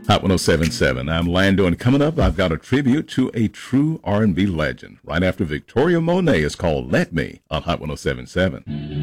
Hot 1077. I'm Lando, and coming up, I've got a tribute to a true R&B legend. Right after Victoria Monet is called Let Me on Hot 1077.